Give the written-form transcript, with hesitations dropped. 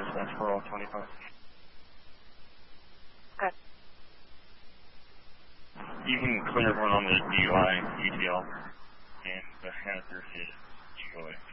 That's for all 25. Okay. You can clear everyone on the DUI, ETL, and the hazard is DUI.